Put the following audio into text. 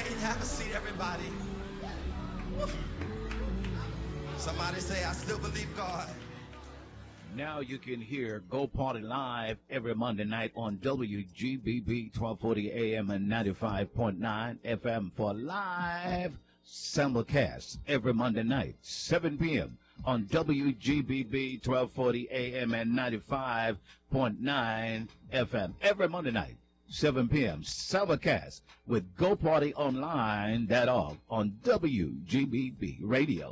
Have a seat, everybody. Somebody say, I still believe God. Now you can hear Go Party Live every Monday night on WGBB 1240 AM and 95.9 FM for live simulcast every Monday night, 7 p.m. on WGBB 1240 AM and 95.9 FM every Monday night, 7 p.m. simulcast with GoPartyOnline.org on WGBB Radio.